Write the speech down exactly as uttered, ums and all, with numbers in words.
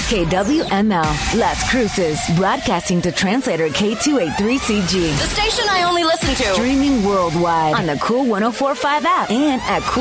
K W M L, Las Cruces, broadcasting to translator K two eighty-three C G. The station I only listen to. Streaming worldwide on the Cool one oh four point five app and at Cool